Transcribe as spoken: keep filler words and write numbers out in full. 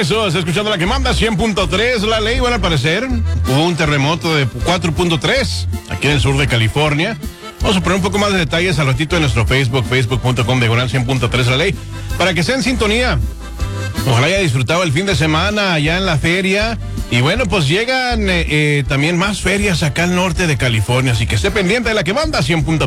Eso, está escuchando la que manda cien punto tres. La ley, bueno, al parecer hubo un terremoto de cuatro punto tres aquí en el sur de California. Vamos a poner un poco más de detalles al ratito en nuestro Facebook, facebook punto com diagonal cien punto tres la ley, para que sea en sintonía. Ojalá haya disfrutado el fin de semana allá en la feria. Y bueno, pues llegan eh, eh, también más ferias acá al norte de California, así que esté pendiente de la que manda cien punto tres.